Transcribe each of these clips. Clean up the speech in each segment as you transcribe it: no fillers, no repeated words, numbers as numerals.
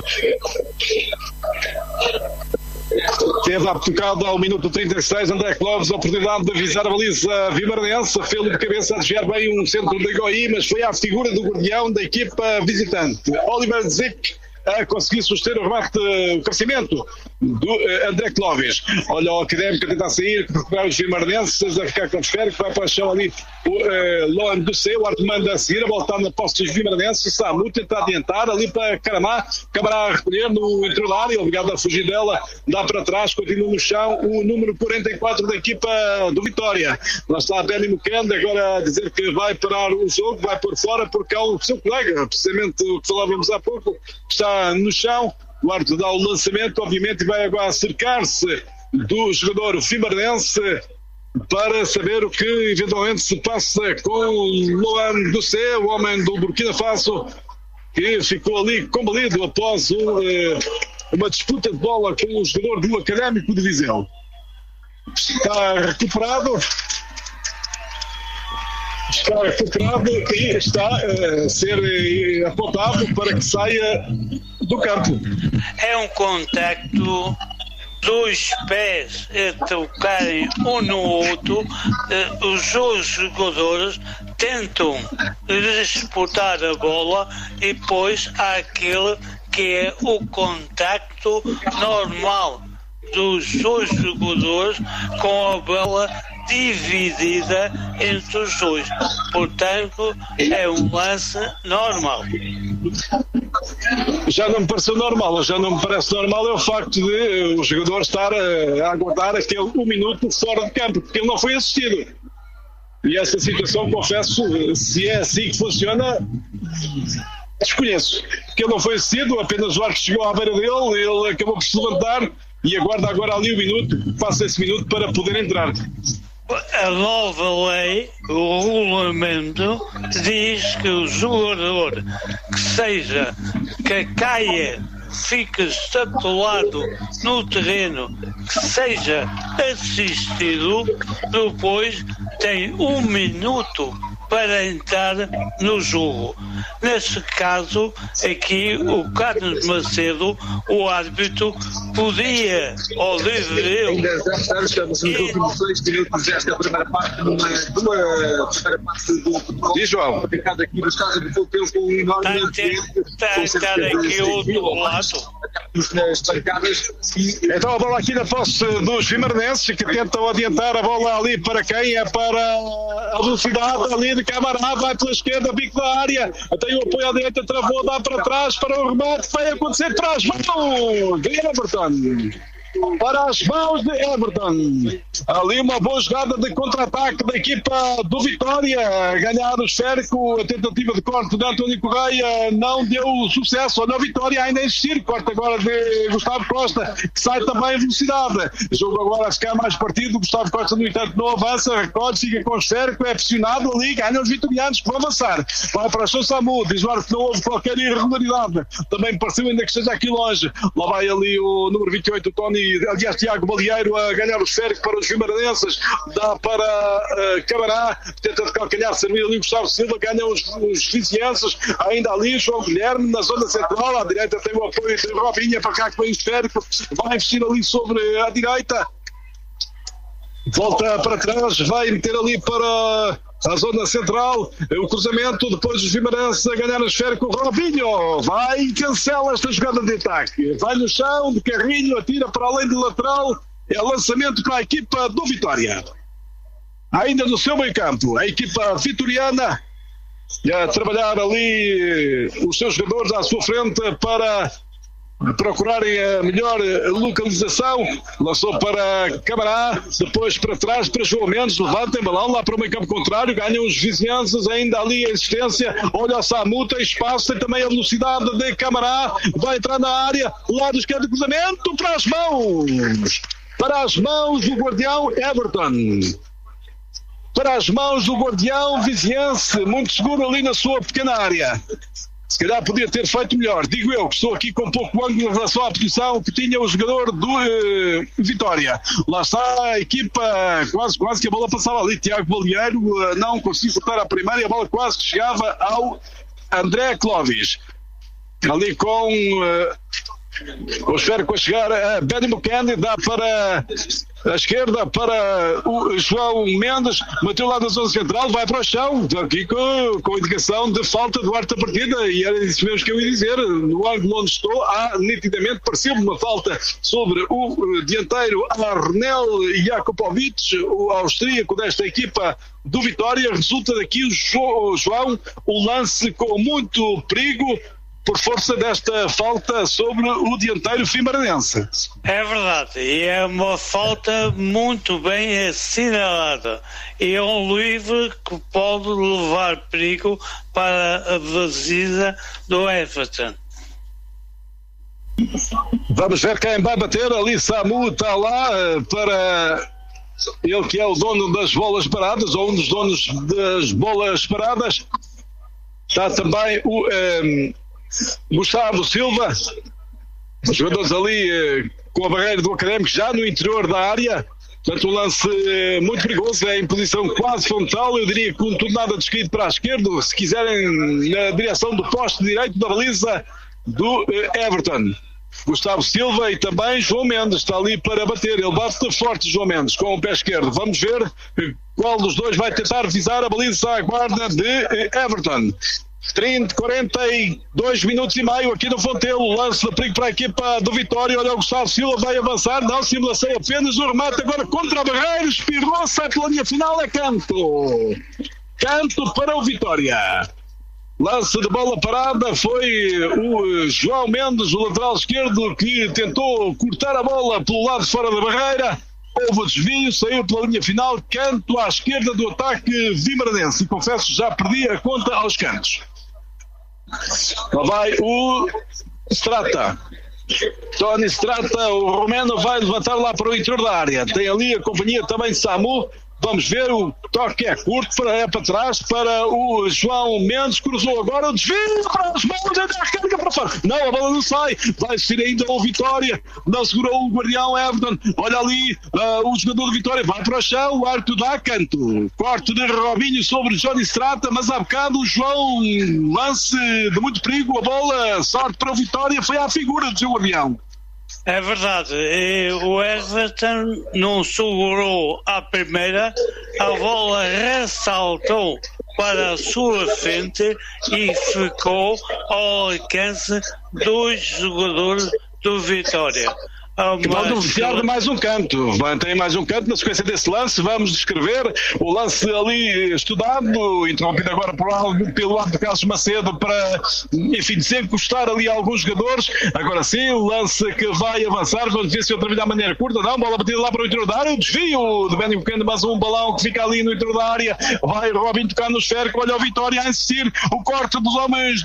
Teve tocado ao minuto 36, André Clóvis, a oportunidade de avisar a baliza vimaranense, fez-lhe de cabeça a desviar bem um centro de Goi, mas foi à figura do guardião da equipa visitante, Oliver Zick, a conseguir suster o remate, o crescimento do André Clóvis. Olha o Académico a tentar sair, procurar os vimaranenses, a ficar com o esférico, vai para o chão ali o Loan do C, o Arte manda a seguir, a voltar na posse dos vimaranenses, Samu tenta adiantar ali para Caramá, acabará a recolher no interior da área, obrigado a fugir dela, dá para trás, continua no chão o número 44 da equipa do Vitória. Lá está a Benny Mukende agora a dizer que vai parar o jogo, vai por fora, porque há o seu colega, precisamente o que falávamos há pouco, está no chão. O árbitro dá o lançamento, obviamente, e vai agora cercar-se do jogador vimaranense para saber o que eventualmente se passa com Loan Ducé, o homem do Burkina Faso, que ficou ali combalido após uma disputa de bola com o jogador do Académico de Viseu. Está recuperado e está a ser apontado para que saia do campo. É um contacto dos pés a tocarem um no outro. Os dois jogadores tentam disputar a bola e depois há aquele que é o contacto normal dos dois jogadores com a bola dividida entre os dois. Portanto, é um lance normal. Já não me pareceu normal, já não me parece normal é o facto de o jogador estar a aguardar aquele um minuto fora de campo, porque ele não foi assistido. E essa situação, confesso, se é assim que funciona, desconheço. Porque ele não foi assistido, apenas o árbitro chegou à beira dele, ele acabou por se levantar e aguarda agora ali o minuto, passa esse minuto para poder entrar. A nova lei, o regulamento, diz que o jogador que caia, fique estatelado no terreno, que seja assistido, depois tem um minuto para entrar no jogo. Nesse caso, aqui o Carlos Macedo, o árbitro, podia, ou deveria... Ainda estamos nos últimos 6 minutos desta primeira parte, primeira parte do... Diz, João. Aplicado aqui no estádio de Futebol com um enorme... Está a estar aqui outro lado. Nas bancadas. Então a bola aqui na posse dos vimaranenses, que tentam adiantar a bola ali para quem? É para a velocidade ali de Camará, vai pela esquerda, bico da área, tem o apoio à direita, travou, dá para trás para o remate, vai acontecer para as mãos de Everton. Para as mãos de Everton. Ali uma boa jogada de contra-ataque da equipa do Vitória, ganhar o esférico, a tentativa de corte de António Correia não deu sucesso. Olha a Vitória ainda a insistir, corte agora de Gustavo Costa, que sai também em velocidade. Jogo agora a ficar mais partido, Gustavo Costa no entanto não avança, recolhe, fica com o esférico, é pressionado ali, ganha os vitorianos que vão avançar. Vai para o Samu, diz que não houve qualquer irregularidade, também pareceu ainda que esteja aqui longe. Lá vai ali o número 28, o Tony, aliás Tiago Balieiro, a ganhar o esférico para os vimaranenses, dá para Camará, tenta de calcanhar, servir ali o Gustavo Silva, ganha os vizienses, ainda ali João Guilherme na zona central, à direita tem o apoio de Robinha, para cá que vem o esférico, vai investir ali sobre a direita, volta para trás, vai meter ali para a zona central, o cruzamento, depois os vimaranenses a ganhar o esférico, Robinho vai e cancela esta jogada de ataque, vai no chão, de carrinho, atira para além do lateral, é lançamento para a equipa do Vitória. Ainda no seu meio campo, a equipa vitoriana a trabalhar ali os seus jogadores à sua frente para procurarem a melhor localização. Lançou para Camará, depois para trás para João Mendes, levantem balão lá para o meio campo contrário, ganham os vizinhanças, ainda ali a existência, olha o Samu, tem espaço, tem também a velocidade de Camará, vai entrar na área, lado esquerdo, cruzamento para as mãos do guardião Everton. Para as mãos do guardião viziense, muito seguro ali na sua pequena área. Se calhar podia ter feito melhor, digo eu, que estou aqui com pouco ângulo em relação à posição que tinha o jogador do Vitória. Lá está a equipa, quase que a bola passava ali, Tiago Balieiro não conseguiu cortar a primeira e a bola quase que chegava ao André Clóvis. ali com o esférico a chegar a Benny Buchanan, dá para a esquerda para o João Mendes, bateu lá da zona central, vai para o chão, aqui com indicação de falta do arte da partida, e era isso mesmo que eu ia dizer. No ângulo onde estou, nitidamente pareceu-me uma falta sobre o dianteiro Arnel Jakupovic, o austríaco desta equipa do Vitória. Resulta daqui o João, o lance com muito perigo, por força desta falta sobre o dianteiro fimaranense. É verdade, e é uma falta muito bem assinalada. E é um livre que pode levar perigo para a baliza do Everton. Vamos ver quem vai bater. Ali Samu está lá para ele, que é o dono das bolas paradas, ou um dos donos das bolas paradas. Está também o Gustavo Silva, os jogadores ali com a barreira do Académico já no interior da área. Portanto, um lance muito perigoso, é em posição quase frontal, eu diria, com tudo nada descaído para a esquerda, se quiserem, na direção do poste direito da baliza do Everton. Gustavo Silva e também João Mendes está ali para bater. Ele bate forte, João Mendes, com o pé esquerdo. Vamos ver qual dos dois vai tentar visar a baliza à guarda de Everton. 42 minutos e meio aqui no Fontelo. Lance de perigo para a equipa do Vitória. Olha, o Gustavo Silva vai avançar. Não, simulação apenas. O remate agora contra a barreira. Espirrou, sai pela linha final. É canto. Canto para o Vitória. Lance de bola parada. Foi o João Mendes, o lateral esquerdo, que tentou cortar a bola pelo lado de fora da barreira. Houve o desvio, saiu pela linha final. Canto à esquerda do ataque vimaranense. E confesso, já perdi a conta aos cantos. Lá vai o Strata. Tony Strata, o romeno, vai levantar lá para o interior da área. Tem ali a companhia também de Samu. Vamos ver, o toque é curto, é para trás, para o João Mendes, cruzou agora o desvio para as bolas, a carga para fora. Não, a bola não sai, vai ser ainda o Vitória, não segurou o guardião Everton. Olha ali, o jogador do Vitória vai para o chão, o árbitro dá canto. Corte de Robinho sobre Johnny Strata, mas há bocado o João, lance de muito perigo, a bola, sorte para o Vitória, foi à figura do seu guardião. É verdade, o Everton não segurou a primeira, a bola ressaltou para a sua frente e ficou ao alcance dos jogadores do Vitória. Pode beneficiar de mais um canto. Tem mais um canto na sequência desse lance. Vamos descrever o lance ali estudado, interrompido agora pelo lado de Carlos Macedo para, enfim, desencostar ali alguns jogadores. Agora sim, o lance que vai avançar. Vamos ver se eu trabalhar de maneira curta. Não, bola batida lá para o interior da área. O desvio de Benny Buchanan, mas um balão que fica ali no interior da área. Vai Robin tocar no esférico. Olha o Vitória a insistir. O corte dos homens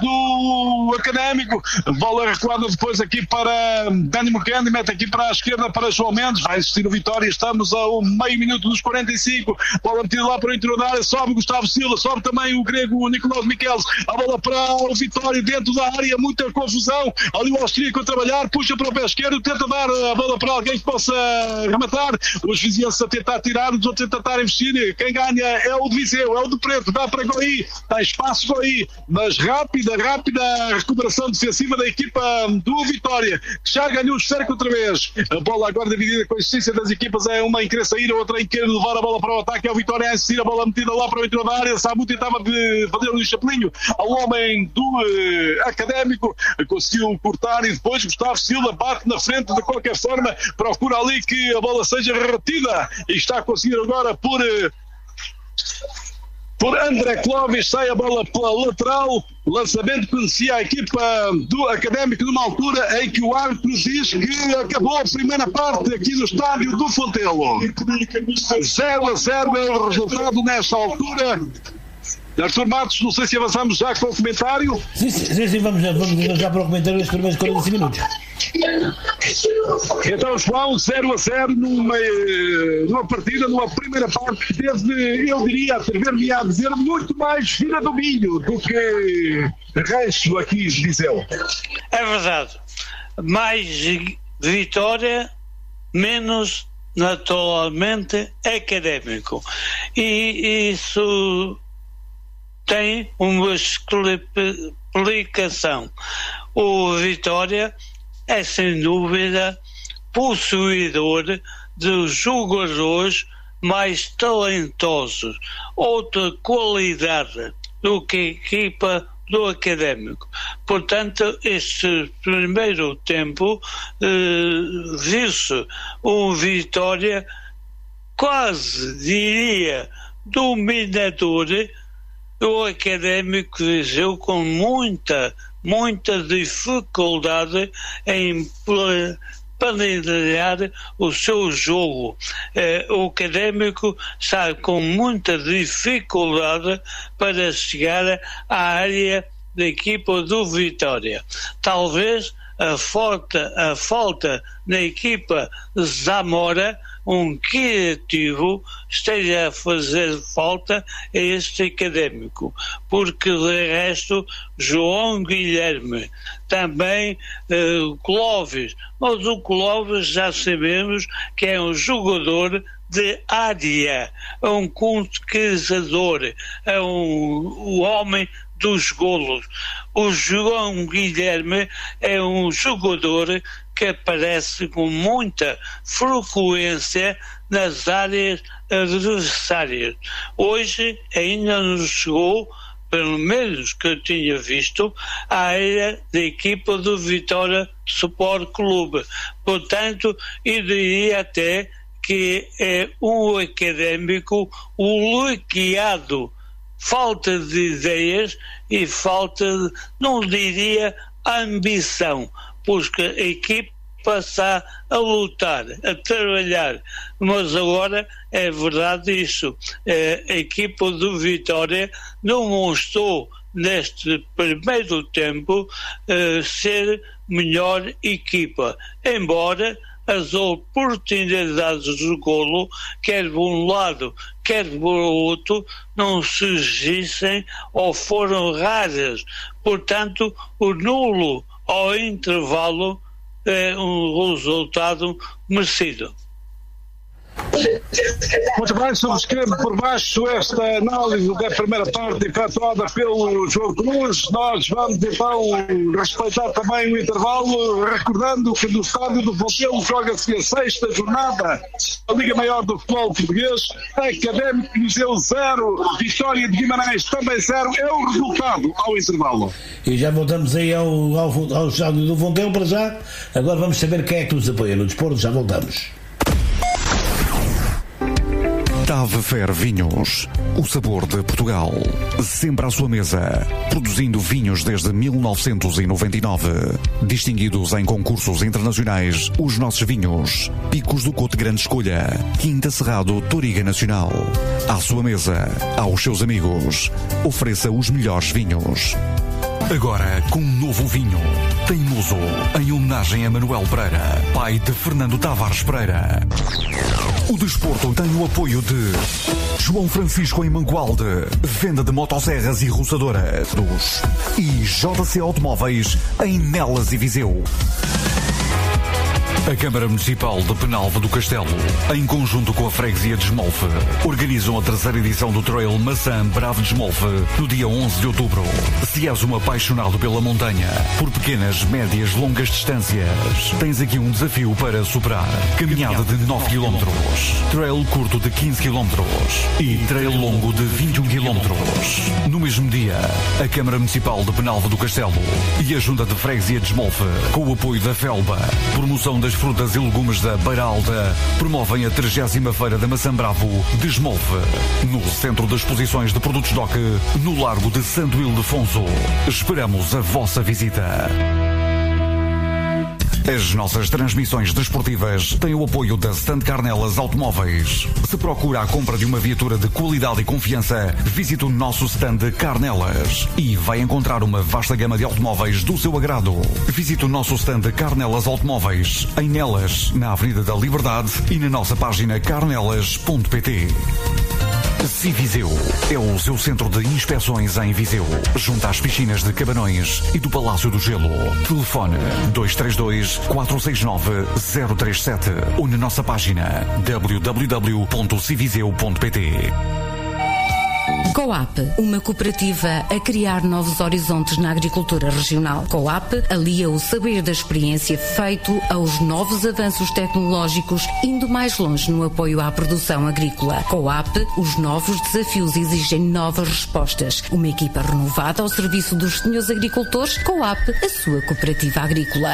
do Académico. Bola recuada depois aqui para Benny Buchanan. Mete aqui para a esquerda para João Mendes, vai existir o Vitória, estamos ao meio minuto dos 45, bola metida lá para o interior da área, sobe Gustavo Silva, sobe também o grego Nicolau Miquelis, a bola para o Vitória dentro da área, muita confusão, ali o austríaco a trabalhar, puxa para o pé esquerdo, tenta dar a bola para alguém que possa rematar, os vizinhos a tentar tirar, os outros a tentar investir, quem ganha é o de Viseu, é o de Preto, dá para Goi, tem espaço Goi, mas rápida recuperação defensiva da equipa do Vitória, que já ganhou o esférico outra vez. A bola agora dividida com a existência das equipas, é uma em querer sair, a outra em querer levar a bola para o ataque, é o Vitória a assistir, a bola metida lá para o interior da área. Samu tentava de fazer um chapelinho ao homem do Académico, conseguiu cortar e depois Gustavo Silva bate na frente de qualquer forma, procura ali que a bola seja retida e está a conseguir agora por André Clóvis, sai a bola pela lateral, lançamento que conhecia a equipa do Académico numa altura em que o árbitro diz que acabou a primeira parte aqui no estádio do Fontelo. 0-0 é o resultado nesta altura. Artur Matos, não sei se avançamos já com o comentário. Sim, vamos já para o comentário dos primeiros 45 minutos. Então, João, 0-0 numa partida, numa primeira parte que teve, eu diria, atrever-me a dizer, muito mais Vila do Minho do que Rancho aqui de Viseu. É verdade. Mais Vitória, menos naturalmente Académico. E isso tem uma explicação. O Vitória é sem dúvida possuidor de jogadores mais talentosos, outra qualidade do que a equipa do Académico. Portanto, este primeiro tempo viu-se um Vitória quase, diria, dominador. O Académico Viseu com muita dificuldade em planejar o seu jogo. O Académico está com muita dificuldade para chegar à área da equipa do Vitória. Talvez a falta na equipa Zamora, um criativo, esteja a fazer falta a este Académico, porque de resto João Guilherme, também Clóvis, mas o Clóvis já sabemos que é um jogador de área, é um concretizador, é um homem dos golos. O João Guilherme é um jogador que aparece com muita frequência nas áreas adversárias. Hoje ainda não chegou, pelo menos que eu tinha visto, à área da equipa do Vitória Sport Clube. Portanto, eu diria até que é um Académico bloqueado. Falta de ideias e falta, não diria, ambição, porque a equipa está a lutar, a trabalhar, mas agora é verdade isso, a equipa do Vitória não mostrou neste primeiro tempo ser melhor equipa, embora as oportunidades de golo, quer de um lado, quer do outro, não surgissem ou foram raras. Portanto, o nulo ao intervalo é um resultado merecido. Muito bem, subscrevo por baixo esta análise da primeira parte efetuada pelo João Cruz. Nós vamos então respeitar também o intervalo, recordando que no estádio do Fontelo joga-se a 6ª jornada da Liga Maior do Futebol Português. Académico Viseu 0, Vitória de Guimarães também 0, é o resultado ao intervalo. E já voltamos aí ao estádio do Fontelo para já. Agora vamos saber quem é que nos apoia no desporto, já voltamos. Tavefer Vinhos, o sabor de Portugal, sempre à sua mesa, produzindo vinhos desde 1999, distinguidos em concursos internacionais, os nossos vinhos, Picos do Cote Grande Escolha, Quinta Cerrado Toriga Nacional, à sua mesa, aos seus amigos, ofereça os melhores vinhos. Agora com um novo vinho, Teimoso, em homenagem a Manuel Pereira, pai de Fernando Tavares Pereira. O desporto tem o apoio de João Francisco em Mangualde, venda de motosserras e roçadoras, e JC Automóveis em Nelas e Viseu. A Câmara Municipal de Penalva do Castelo, em conjunto com a Freguesia de Esmolfe, organizam a 3ª edição do Trail Maçã Bravo de Esmolfe, no dia 11 de outubro. Se és um apaixonado pela montanha, por pequenas, médias, longas distâncias, tens aqui um desafio para superar. Caminhada de 9 km, trail curto de 15 km e trail longo de 21 km. No mesmo dia, a Câmara Municipal de Penalva do Castelo e a Junta de Freguesia de Esmolfe, com o apoio da Felba, promoção das frutas e legumes da Beira Alta, promovem a 30ª Feira da Maçã Bravo de Esmolfe, no Centro de Exposições de Produtos DOC, no Largo de Santo Ildefonso. Esperamos a vossa visita. As nossas transmissões desportivas têm o apoio da Stand Carnelas Automóveis. Se procura a compra de uma viatura de qualidade e confiança, visite o nosso stand Carnelas e vai encontrar uma vasta gama de automóveis do seu agrado. Visite o nosso stand Carnelas Automóveis em Nelas, na Avenida da Liberdade e na nossa página carnelas.pt. Civiseu é o seu centro de inspeções em Viseu, junto às piscinas de Cabanões e do Palácio do Gelo. Telefone 232-469-037 ou na nossa página www.civiseu.pt. Coap, uma cooperativa a criar novos horizontes na agricultura regional. Coap alia o saber da experiência feito aos novos avanços tecnológicos, indo mais longe no apoio à produção agrícola. Coap, os novos desafios exigem novas respostas. Uma equipa renovada ao serviço dos senhores agricultores. Coap, a sua cooperativa agrícola.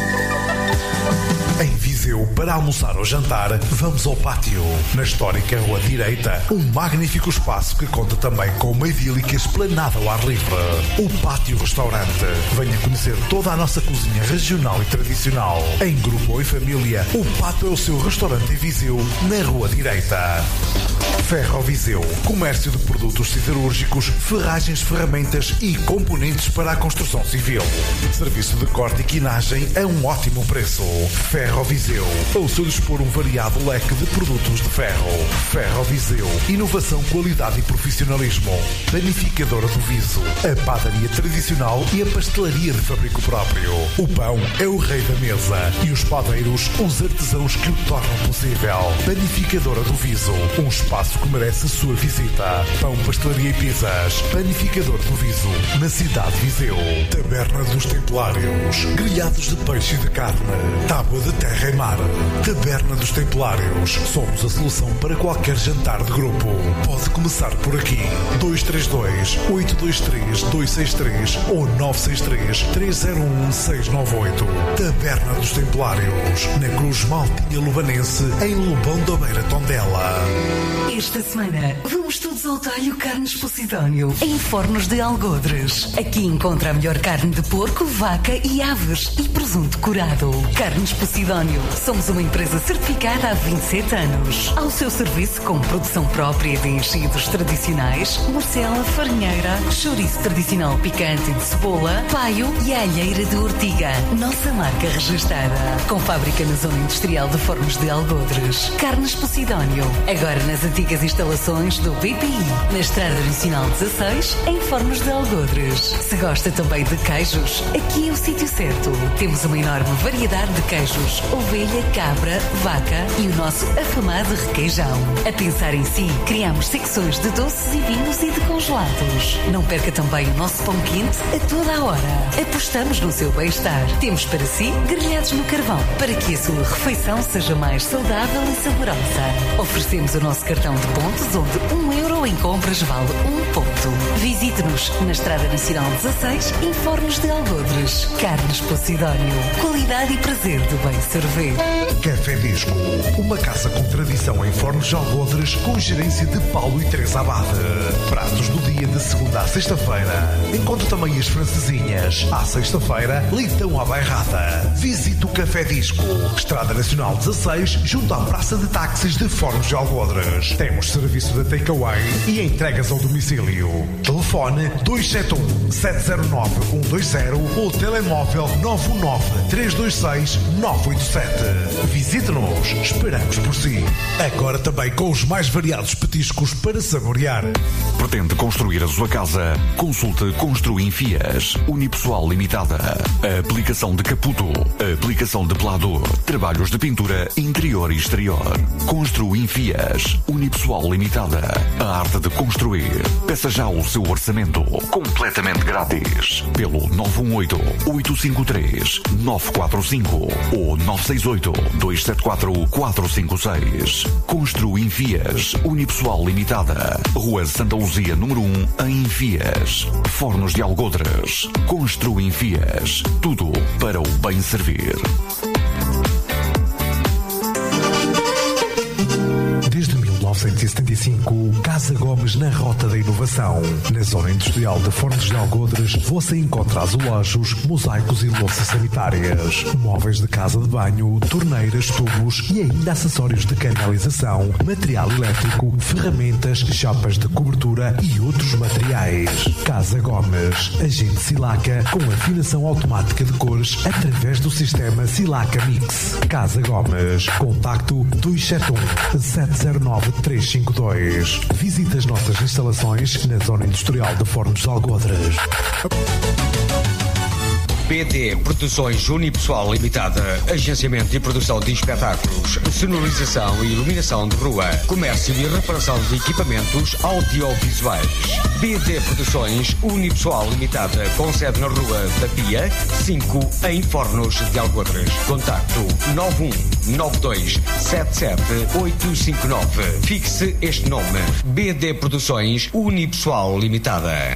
Em Viseu, para almoçar ou jantar, vamos ao Pátio. Na histórica Rua Direita, um magnífico espaço que conta também com uma idílica esplanada ao ar livre. O Pátio Restaurante. Venha conhecer toda a nossa cozinha regional e tradicional. Em grupo ou em família, o Pátio é o seu restaurante em Viseu, na Rua Direita. Ferro Viseu. Comércio de produtos siderúrgicos, ferragens, ferramentas e componentes para a construção civil. Serviço de corte e quinagem a um ótimo preço. Ferro Viseu. Ao seu dispor um variado leque de produtos de ferro. Ferro Viseu. Inovação, qualidade e profissionalismo. Panificadora do Viso. A padaria tradicional e a pastelaria de fabrico próprio. O pão é o rei da mesa. E os padeiros, os artesãos que o tornam possível. Panificadora do Viso. Um espaço que merece a sua visita. Pão, pastelaria e pizzas. Panificador do Viso. Na cidade de Viseu. Taberna dos Templários. Grelhados de peixe e de carne. Tábua de terra e mar. Taberna dos Templários. Somos a solução para qualquer jantar de grupo. Pode começar por aqui. 232-823-263 ou 963-301-698. Taberna dos Templários. Na Cruz Maltinha Lubanense, em Lobão da Beira, Tondela. Esta semana vamos todos ao talho Carnes Posidónio, em Fornos de Algodres. Aqui encontra a melhor carne de porco, vaca e aves e presunto curado. Carnes Posidónio. Somos uma empresa certificada há 27 anos. Ao seu serviço com produção própria de enchidos tradicionais, morcela, farinheira, chouriço tradicional picante de cebola, paio e alheira de ortiga. Nossa marca registada. Com fábrica na zona industrial de Fornos de Algodres. Carnes Posidónio. Agora nas antigas instalações do BPI, na Estrada Nacional 16, em Fornos de Algodres. Se gosta também de queijos, aqui é o sítio certo. Temos uma enorme variedade de queijos, ovelha, cabra, vaca e o nosso afamado requeijão. A pensar em si, criamos secções de doces e vinhos e de congelados. Não perca também o nosso pão quente a toda a hora. Apostamos no seu bem-estar. Temos para si grelhados no carvão, para que a sua refeição seja mais saudável e saborosa. Oferecemos o nosso cartão de pontos, onde €1 em compras vale 1 ponto. Visite-nos na Estrada Nacional 16, em Fornos de Algodres. Carnes Posidónio. Qualidade e prazer de bem servir. Café Disco. Uma casa com tradição em Fornos de Algodres, com gerência de Paulo e Teresa Abade. Pratos do dia de segunda à sexta-feira. Encontre também as francesinhas. À sexta-feira, leitão à bairrada. Visite o Café Disco. Estrada Nacional 16, junto à Praça de Táxis de Fornos de Algodres. Temos serviço de takeaway e entregas ao domicílio. Telefone 271-709-120 ou telemóvel 919-326-987. Visite-nos. Esperamos por si. Agora também com os mais variados petiscos para saborear. Pretende construir a sua casa? Consulte Construim Fias. Unipessoal Limitada. A aplicação de caputo. A aplicação de pelador. Trabalhos de pintura interior e exterior. Construim Fias. Unipessoal Limitada. A arte de construir. Peça já o seu orçamento. Completamente grátis. Pelo 918-853-945 ou 968-274-456. Construim Fias. Unipessoal Limitada. Rua Santa Luzia, número 1, em Fias. Fornos de Algodres. Construim Fias. Tudo para o bem servir. Desde 1975, Casa Gomes na Rota da Inovação. Na zona industrial de Fornos de Algodres, você encontra azulejos, mosaicos e louças sanitárias, móveis de casa de banho, torneiras, tubos e ainda acessórios de canalização, material elétrico, ferramentas, chapas de cobertura e outros materiais. Casa Gomes, agente Silaca com afinação automática de cores através do sistema Silaca Mix. Casa Gomes, contacto 271-709-352. Visite as nossas instalações na zona industrial de Fornos de Algodres. BD Produções Unipessoal Limitada, agenciamento e produção de espetáculos, sonorização e iluminação de rua, comércio e reparação de equipamentos audiovisuais. BD Produções Unipessoal Limitada, com sede na Rua da Pia, 5, em Fornos de Algodres. Contacto 919277859. Fixe este nome: BD Produções Unipessoal Limitada.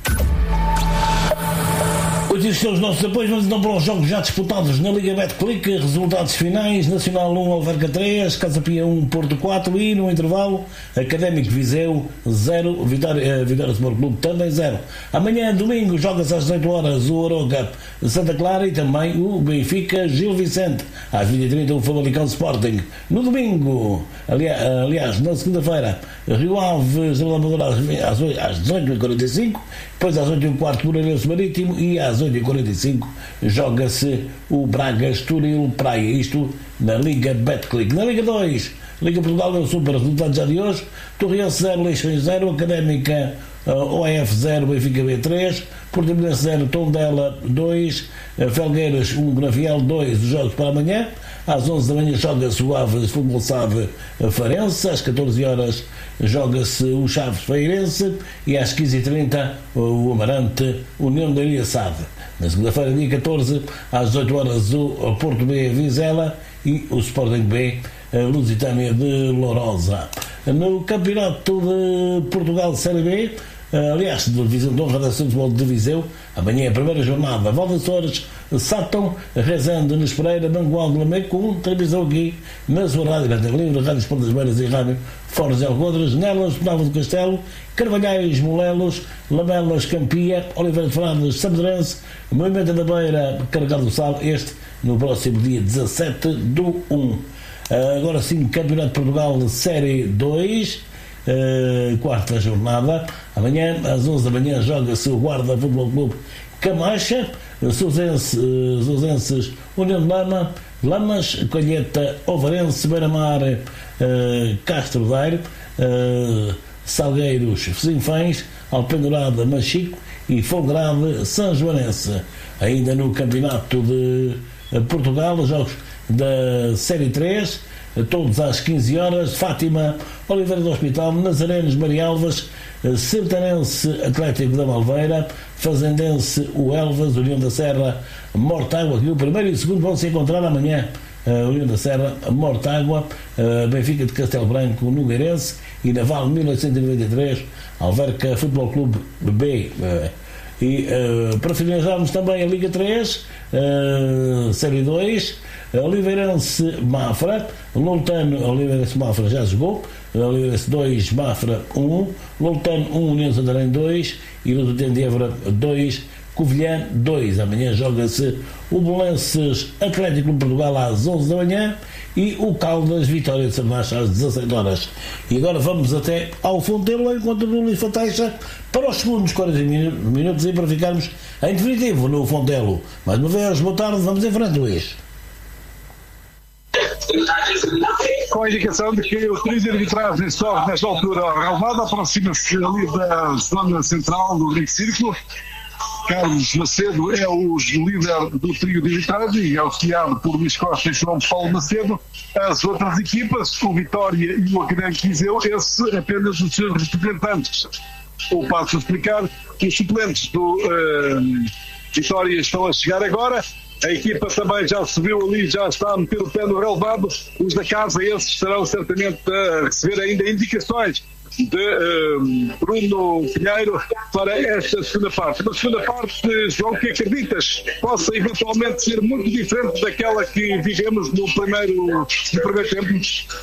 Hoje são os nossos apoios, vamos então para os jogos já disputados na Liga Betclic. Resultados finais: Nacional 1, Alverca 3, Casa Pia 1, Porto 4 e no intervalo Académico Viseu 0, Vitória Sport Clube também 0. Amanhã, domingo, joga-se às 18 horas o Oroca Santa Clara e também o Benfica Gil Vicente. Às 20h30 o Famalicão Sporting. No domingo, aliás, na segunda-feira, Rio Ave às 18h45, depois às 8h15 Moreirense Marítimo e às 8h45 joga-se o Braga Estoril Praia, isto na Liga Betclic. Na Liga 2, Liga Portugal deu super resultados já de hoje: Torriense 0, Leixões 0, Académica OEF 0, Benfica B 3, Portimonense 0, Tondela 2, Felgueiras 1, Grafiel 2. Os jogos para amanhã: às 11 da manhã joga-se o Aves Futebol Save Farense, às 14 horas joga-se o Chaves Feirense e às 15h30 o Amarante União de Leiria Sade. Na segunda-feira, dia 14, às 18 horas o Porto B Vizela e o Sporting B Lusitânia de Lourosa. No Campeonato de Portugal Série B, aliás, da Divisão de Honra da Futebol de Viseu, amanhã é a primeira jornada: Valdeçores, Sátão, Rezende, Nes Pereira, Mangual de Lameco, com televisão aqui na sua rádio livre, Rádio Sport das Beiras e Rádio Fornos de Algodres, Nelas, Penalva do Castelo, Carvalhais, Molelos, Lamelas, Campia, Oliveira de Frades, Sabedrense, Movimento da Beira, Carregado do Sal, este no próximo dia 17/1. Agora sim, Campeonato de Portugal Série 2, quarta jornada. Amanhã às 11 da manhã joga-se o Guarda Futebol Clube Camacha, Sousenses União de Lama, Lamas, Colheita, Ovarense, Beira-Mar, Castro Daire, Salgueiros, Sinfães, Alpendurada, Machico e Folgrade, São Joanense. Ainda no Campeonato de Portugal, os jogos da Série 3, todos às 15 horas: Fátima, Oliveira do Hospital, Nazarenos, Marialvas, Sertanense, Atlético da Malveira, Fazendense, o Elvas, União da Serra, Mortágua, que o primeiro e o segundo vão se encontrar amanhã. União da Serra, Mortágua, Benfica de Castelo Branco, Nogueirense e Naval 1893, Alverca Futebol Clube B. E para finalizarmos também a Liga 3, Série 2, Oliveirense Mafra, Lontano, Oliveirense Mafra já jogou, Oliveirense 2, Mafra 1, Lontano 1, União Santarém 2 e Luso de Évora 2, Covilhã 2. Amanhã joga-se o Belenenses Atlético de Portugal às 11 da manhã e o Caldas Vitória de Sarnacha às 17 horas. E agora vamos até ao Fontelo, enquanto o Luís Fateixa, para os segundos 40 minutos e para ficarmos em definitivo no Fontelo. Mais uma vez, boa tarde, vamos em frente, Luís. Com a indicação de que o trio de arbitragem sobe nesta altura ao relevado, aproxima-se ali da zona central do Rio Círculo. Carlos Macedo é o líder do trio de arbitragem, auxiliado por Luís Costa e João Paulo Macedo. As outras equipas, o Vitória e o Académico Viseu, esse apenas os seus representantes. Eu passo a explicar que os suplentes do Vitória estão a chegar agora. A equipa também já subiu ali, já está a meter o pé no relevado. Os da casa, esses estarão certamente a receber ainda indicações de Bruno Pinheiro para esta segunda parte. Na segunda parte, João, que acreditas possa eventualmente ser muito diferente daquela que vivemos no primeiro tempo?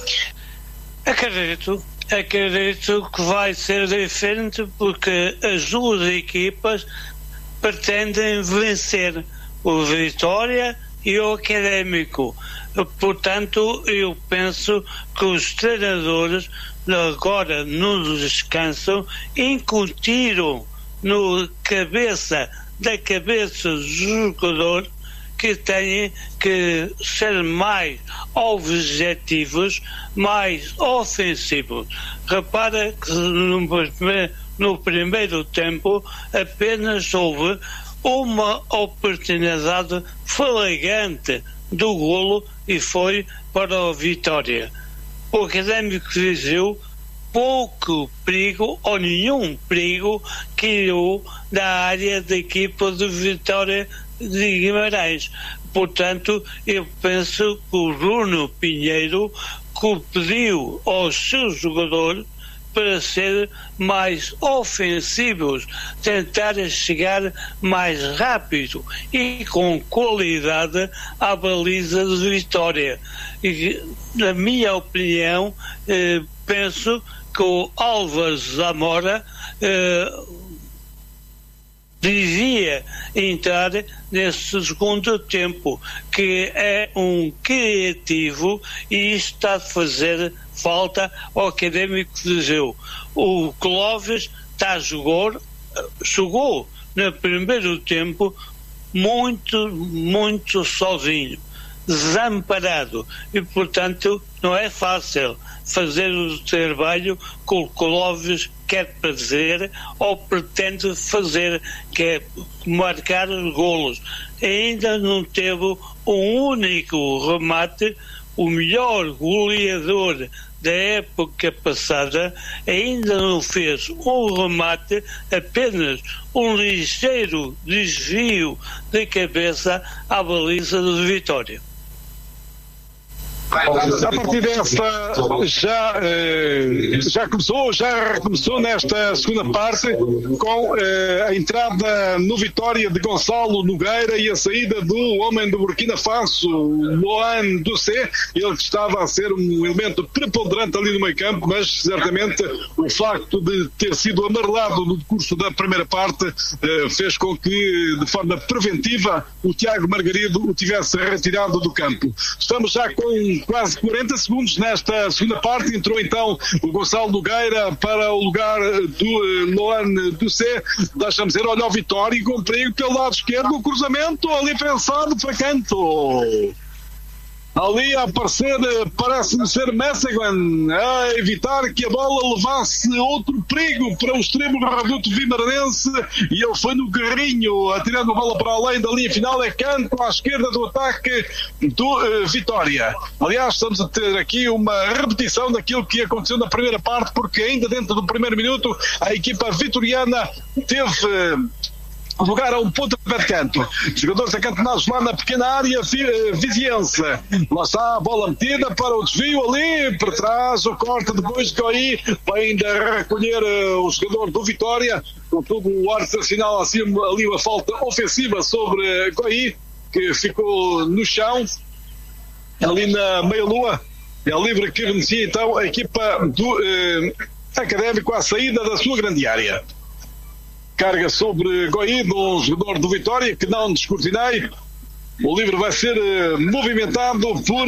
Acredito que vai ser diferente, porque as duas equipas pretendem vencer o Vitória e o Académico. Portanto, eu penso que os treinadores agora no descanso incutiram no cabeça do jogador que têm que ser mais objetivos, mais ofensivos. Repara que no primeiro tempo apenas houve uma oportunidade flagrante do golo e foi para o Vitória. O Académico de Viseu pouco perigo ou nenhum perigo criou da área da equipa de Vitória de Guimarães. Portanto, eu penso que o Bruno Pinheiro pediu aos seus jogadores para ser mais ofensivos, tentar chegar mais rápido e com qualidade à baliza de Vitória. E, na minha opinião, penso que o Álvares Zamora devia entrar nesse segundo tempo, que é um criativo e isto está a fazer falta ao Académico de Viseu. O Clóvis jogou no primeiro tempo muito sozinho, desamparado, e portanto não é fácil fazer o trabalho que o Clóvis quer fazer ou pretende fazer, que é marcar golos. Ainda não teve um único remate. O melhor goleador da época passada ainda não fez um remate, apenas um ligeiro desvio de cabeça à baliza de Vitória. A partir desta já recomeçou nesta segunda parte com a entrada no Vitória de Gonçalo Nogueira e a saída do homem do Burkina Faso, Loan Ducé, ele que estava a ser um elemento preponderante ali no meio campo, mas certamente o facto de ter sido amarelado no curso da primeira parte fez com que de forma preventiva o Tiago Margarido o tivesse retirado do campo. Estamos já com quase 40 segundos nesta segunda parte. Entrou então o Gonçalo Nogueira para o lugar do Loan Ducé. Deixa-me dizer, olha o Vitória e com perigo pelo lado esquerdo, o cruzamento ali pensado para canto. Ali a aparecer, parece-me ser Messeguin, a evitar que a bola levasse outro perigo para o extremo do reduto vimaranense, e ele foi no carrinho, atirando a bola para além da linha final. É canto à esquerda do ataque do Vitória. Aliás, estamos a ter aqui uma repetição daquilo que aconteceu na primeira parte, porque ainda dentro do primeiro minuto a equipa vitoriana teve lugar a um pontapé de canto. Jogadores acantonados lá na pequena área viziense. Lá está a bola metida para o desvio ali, para trás, o corte depois de Goi, vai ainda recolher o jogador do Vitória. Contudo, o árbitro assinala assim ali uma falta ofensiva sobre Goi, que ficou no chão, ali na meia-lua. É livre que vencia então a equipa do Académico à saída da sua grande área. Carga sobre Goi, um jogador do Vitória que não descortinei. O livre vai ser movimentado por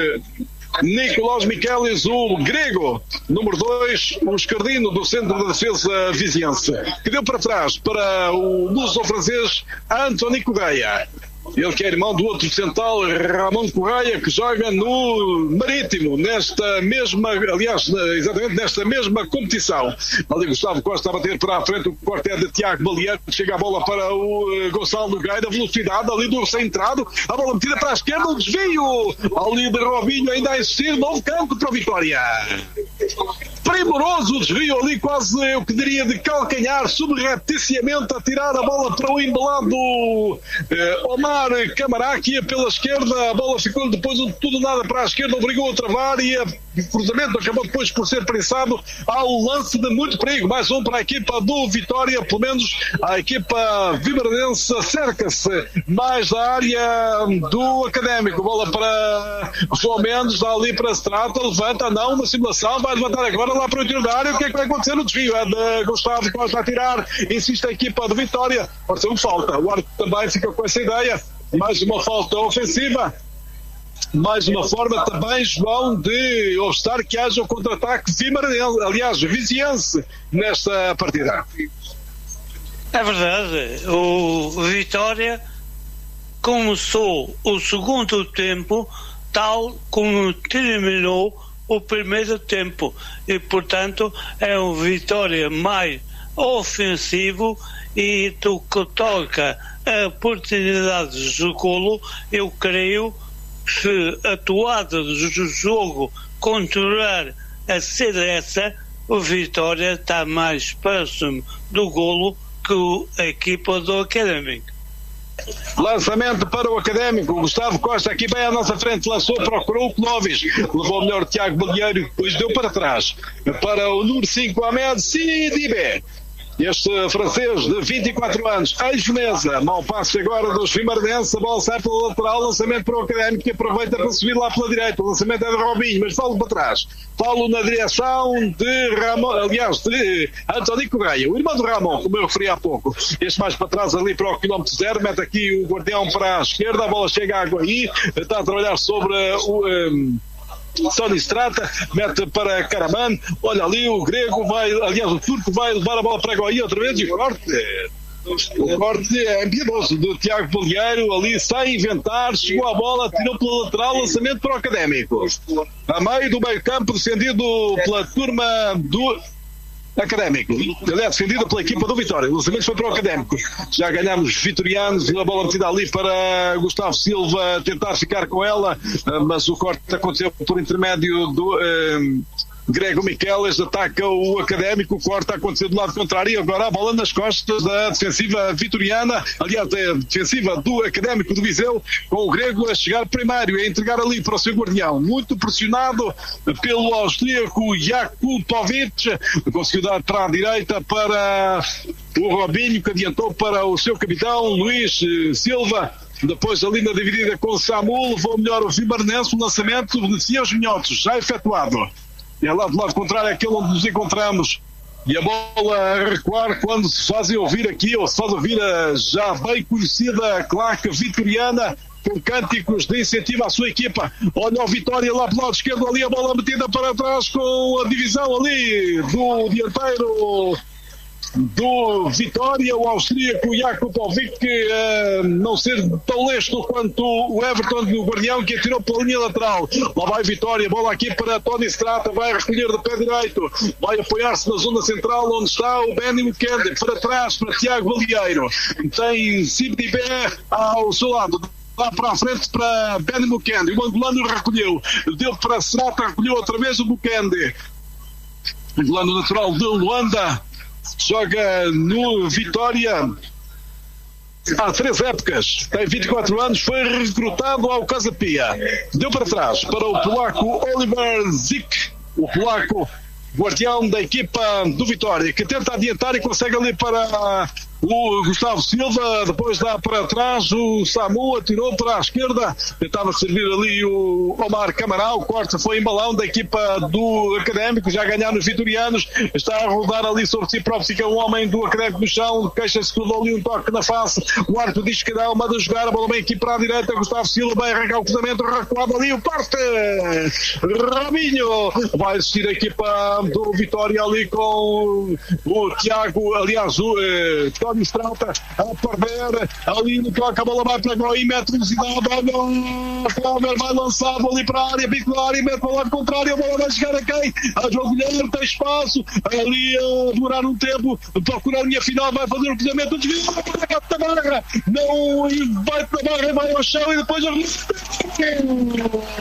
Nicolás Michelis, o grego, número 2, o escardino do centro da defesa viziense, que deu para trás para o luso-francês Anthony Correia. Ele que é irmão do outro central, Ramon Correia, que joga no Marítimo, nesta mesma, aliás, exatamente nesta mesma competição. Ali Gustavo Costa a bater para a frente, o corte é de Tiago Baleiro, chega a bola para o Gonçalo Nogueira, velocidade ali do centrado, a bola metida para a esquerda, o desvio, ali de Robinho ainda a existir, novo campo para a Vitória. Primoroso o desvio ali, quase eu que diria de calcanhar, subrepticiamente a tirar a bola para o embelado Omar Camará, que ia pela esquerda, a bola ficou depois tudo nada para a esquerda, obrigou a travar e o cruzamento acabou depois por ser prensado ao lance de muito perigo. Mais um para a equipa do Vitória, pelo menos a equipa vimaranense cerca-se mais da área do Académico. Bola para João Mendes, dá ali para Strata, levanta, não, uma simulação, vai levantar agora lá para o interior da área. O que é que vai acontecer no desvio? É de Gustavo Costa a tirar, insiste a equipa do Vitória, pode ser uma falta. O árbitro também fica com essa ideia. Mais uma falta ofensiva, mais uma forma também, João, de obstar que haja o contra-ataque vimaranense, aliás, viziense, nesta partida. É verdade, o Vitória começou o segundo tempo tal como terminou o primeiro tempo e, portanto, é um Vitória mais ofensivo e do que toca oportunidades de golo, eu creio que a toada do jogo continuar a ser essa, o Vitória está mais próximo do golo que a equipa do Académico. Lançamento para o Académico. Gustavo Costa aqui bem à nossa frente, lançou, procurou o Clóvis, levou melhor o Tiago Balieiro, depois deu para trás para o número 5, Ahmed Sidibé. Este francês de 24 anos, ex-Veneza, mau passe agora dos Vimardenses, a bola sai pela lateral, lançamento para o Académico, que aproveita para subir lá pela direita, o lançamento é de Robinho, mas Paulo para trás. Paulo na direção de Ramon, aliás, de António Correia, o irmão do Ramon, como eu referi há pouco. Este mais para trás ali para o quilómetro 0, mete aqui o Guardião para a esquerda, a bola chega a Aguaí, está a trabalhar sobre o... Tony Strata, mete para Karaman, olha ali o grego vai, aliás o turco vai levar a bola para Goiás outra vez e o corte é impiedoso do Tiago Balieiro, ali sem inventar, chegou a bola, tirou pela lateral, lançamento para o Académico, a meio do meio campo, defendido pela turma do Académico, ele é defendido pela equipa do Vitória, o lançamento foi para o Académico, já ganhamos vitorianos, a bola metida ali para Gustavo Silva tentar ficar com ela, mas o corte aconteceu por intermédio do Grego Miqueles, ataca o Académico, o corte aconteceu do lado contrário e agora a bola nas costas da defensiva vitoriana, aliás da defensiva do Académico de Viseu, com o Grego a chegar primeiro e a entregar ali para o seu guardião, muito pressionado pelo austríaco Jakupovic, conseguiu dar para a direita para o Robinho, que adiantou para o seu capitão Luís Silva. Depois ali na dividida com o Samu, levou melhor o Vimardense, o lançamento beneficia os minhotos, já efetuado. E é lá do lado contrário, aquele onde nos encontramos. E a bola a recuar quando se fazem ouvir aqui, ou se faz ouvir a já bem conhecida claque vitoriana, com cânticos de incentivo à sua equipa. Olha o Vitória lá pelo lado esquerdo, ali a bola metida para trás com a divisão ali do dianteiro do Vitória, o austríaco Jakupovic, não ser tão lesto quanto o Everton do Guardião, que atirou pela linha lateral. Lá vai Vitória, bola aqui para Tony Strata, vai recolher de pé direito, vai apoiar-se na zona central onde está o Benny Mukende, para trás para Tiago Balieiro, tem Sidibé ao seu lado, lá para a frente para Benny Mukende, o angolano recolheu, deu para Strata, recolheu outra vez o Mukende, angolano natural de Luanda, joga no Vitória há 3 épocas, tem 24 anos, foi recrutado ao Casa Pia, deu para trás para o polaco Oliver Zik, o polaco guardião da equipa do Vitória, que tenta adiantar e consegue ali para o Gustavo Silva, depois dá para trás o Samu, atirou para a esquerda, tentava servir ali o Omar Camaral, o corte foi em balão da equipa do Académico, já ganharam os vitorianos, está a rodar ali sobre si próprio, fica um homem do Académico no chão, queixa-se que levou ali um toque na face, o árbitro diz que não, manda jogar, a bola bem aqui para a direita, Gustavo Silva vai arrancar o cruzamento, recuado ali, o corte, Rabinho, vai assistir a equipa do Vitória ali com o Tiago, aliás o Tony Strata a perder, ali no toque, a bola vai para Goiás, mete velocidade, olha, vai lançado ali para a área, pico da área, mete para o lado contrário, a bola vai chegar a quem? A João Guilherme, tem espaço, ali a demorar um tempo, procurar a linha final, vai fazer o cruzamento, desvio, da barra, não vai para a barra, vai ao chão e depois